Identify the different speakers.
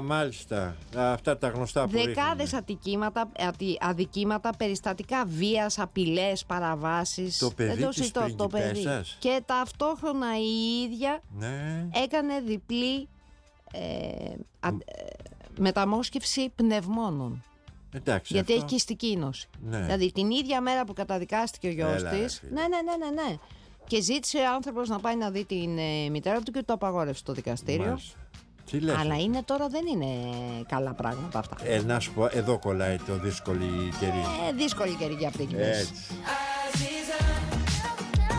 Speaker 1: Α, μάλιστα. Αυτά τα γνωστά που
Speaker 2: Δεκάδες αδικήματα, περιστατικά βίας, απειλές, παραβάσεις.
Speaker 1: Το παιδί της πριγκιπέссας.
Speaker 2: Και ταυτόχρονα η ίδια έκανε διπλή μεταμόσχευση πνευμόνων.
Speaker 1: Εντάξει,
Speaker 2: γιατί
Speaker 1: αυτό...
Speaker 2: έχει κυστική νόση.
Speaker 1: Ναι.
Speaker 2: Δηλαδή την ίδια μέρα που καταδικάστηκε ο γιος της. Ναι. Και ζήτησε ο άνθρωπος να πάει να δει την μητέρα του και το απαγόρευσε το δικαστήριο.
Speaker 1: Τι λες,
Speaker 2: αλλά είναι τώρα, δεν είναι καλά πράγματα αυτά.
Speaker 1: Να σου πω, εδώ κολλάει το δύσκολη καιρή.
Speaker 2: Δύσκολη καιρή για πρίγκιπες.
Speaker 1: Έτσι.